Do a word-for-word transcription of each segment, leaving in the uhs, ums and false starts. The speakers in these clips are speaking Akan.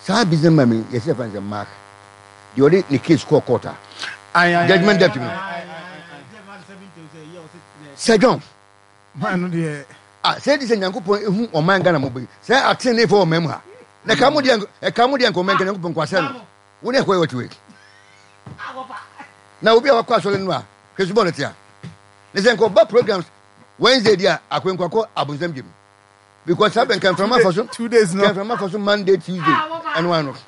Sa business man yes friends Mark. The only the case court quarter. Judgment debt me. Sir John. Man no ah say this Nyankopon ehu o man Ghana mo be. Say atene for o memha. Na ka mo dia e ka mo dia ko men Nyankopon kwase no. Wo ne kwa watu we. Na obi a wakwa so le no a. Kesubo no tia. Ne say ko ba programs Wednesday dia akwenkwako abunzam gem. Because Saben came from for some two days no. Came from for some Monday, Tuesday, and one of.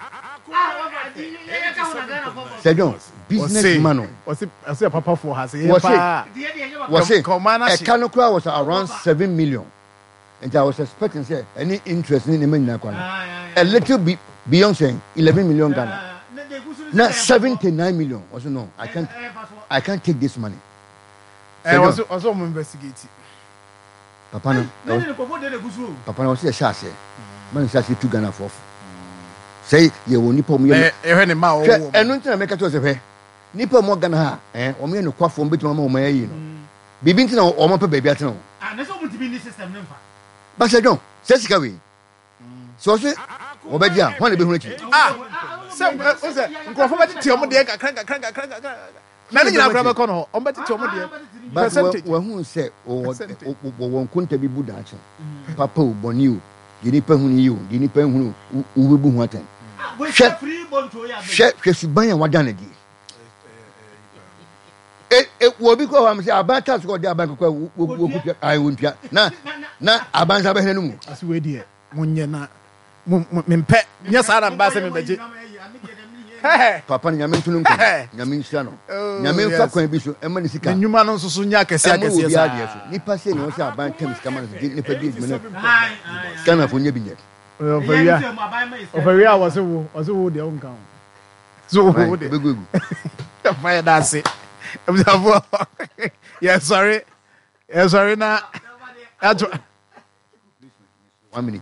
Say don't business man. Was it? I say Papa for has. Was it? Was it? A canocra was around seven million, and I was expecting say any interest in the money na kwana. A little bit beyond saying eleven million Ghana. Now seventy-nine million. Also no, I can't. I can't take this money. I was also investigating. Papa no. Papa no say sha say. Man say two Ghana for. Say you will nipa mu eh eh ne ma o. Enu ntina make to say fe. Nipa mo Ghana ha eh o me no kwafo mbetima ma o ma yi no. Bibi ntina o mo pa baabi atena o. Ah na so mo tibi ni system ne mfa. Ba say don, say sika we. So say o be dia, ho na be hu achi. Ah. Say o say nkrofo ba ti o mo de kakran kakran kakran kakran. Na ni nyina akra be ko no, o be ti o mo de. Percentage. But we say o won kunta bi buda achi. Papa o boni o. Di nipa hu ni o, di nipa hu o we bu hu aten. Free bonto ya be. She she suban yan wada na di. Eh eh wo bi ko am say abanta so de abanka ko wo wo ku ai wontua. Na na abanza be hene mu. Asi we die munye na mempe nya sara mba se mebeje. Papa nyame ntunu nko. Nyame nsia no. Nyame mfa kwan bi so e ma ni sika. Nyuma no nso so nya kese akese sa. Nipa se ne wo say abanka sika man se nipa bi me. Kana fo nya bi nyek. Ofaria. Ofaria was wo, was wo de on kan. So wo de. Be gugu. Fire that say. Yeah, sorry. Yeah, sorry na. One minute.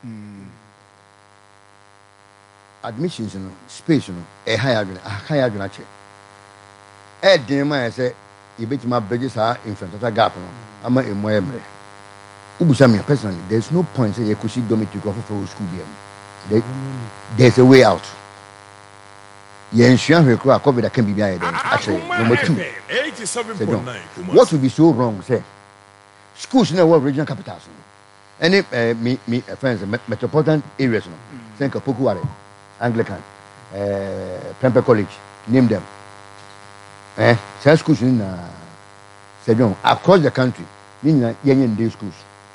Admissions no, space no, e higher than a higher than a check. E de ma say you bet my bridges are in front of a gap no. Ama e mo emre. Ubusa me personally, there's no point say you could see dormitory go for school there. There's a way out. Yen shan we cry COVID that can be behind them. Actually, number two. eighty-seven point nine. What would be so wrong, say? Schools in the world regional capitals. Any uh, me me friends metropolitan areas no. Think of Pokuare, Anglican, uh Prempeh College, name them. Eh, some schools in uh, Sedon across the country. Nina yen day schools.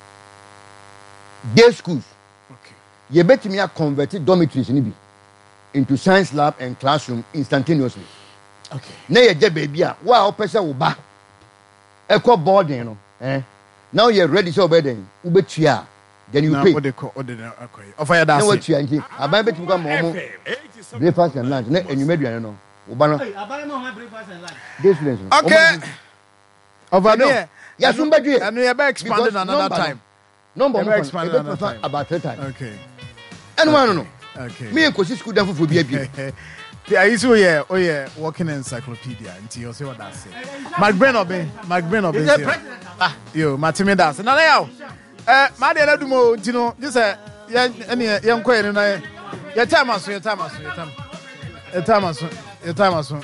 Day schools. Okay. You bet me a converted dormitories in Ibi into science lab and classroom instantaneously. Okay. Na ye je baby a wa opese wo ba. E ko boarding no, eh. Now you're ready so bedding. Ubetua. Then you now, pay. What they call what they okay. Offer you that. No what you anti. Aban betu ka mo breakfast and lunch. Na enumedu no. Wo ba no. Aban no breakfast and lunch. This students. Okay. Over there. Ya sumba due. And we are expanding another time. Number one expanding another time. About three times. Okay. Anyone no. Okay. Me and Kosi school down for be abi. I used to yeah, oh yeah, walking encyclopedia until you see what that say. Mark Ben Obe, Mark Ben Obe. Ah, yo, Matime das. Na now. Eh, ma de na dumo, tino, just eh any young queen na your time aso, your time aso, your time. Your time aso, your time aso.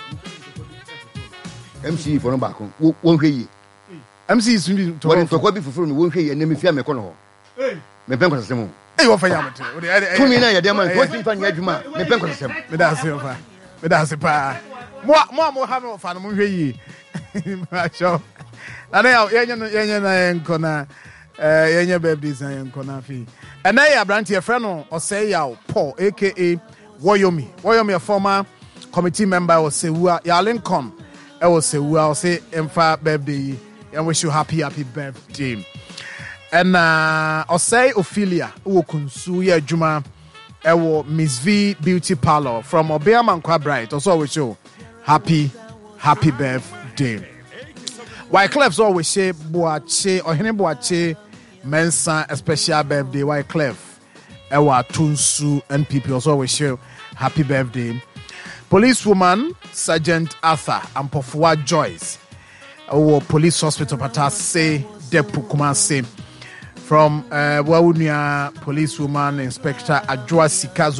M C for no back. Won hwe yi. M C is to to ko bi fufuru no won hwe yi na me fia me ko no ho. Eh, me pen ko sesem. Hey, what for you? To me, na your man. What if you adwuma? Me pen ko sesem. Me da se ofa. Me da se pa. Mo mo mo ha me ofa no mo hwe yi. Ma sho. Na na yenya yenya na enko na eh yenya birthdays na enko na fi. And na ya brand your friend no Osei Yaw Paul aka Woyomi. Woyomi a former committee member of Sewua ya Lincoln. E was Sewua o say emfa birthday. And wish you happy happy birthday. And uh Osei Ophelia who kunsu ya adwuma ewo Miss V Beauty Parlor from Obeamankwa Bright also wish you happy happy birthday. Wyclef always say boache ohene boache mensa a special birthday Wyclef ewa tunsu and people also wish you happy birthday. Policewoman Sergeant Arthur Ampofua Joyce our police hospital Patase Depu Kumase from uh, Wawunia policewoman Inspector Adjoa Sikazo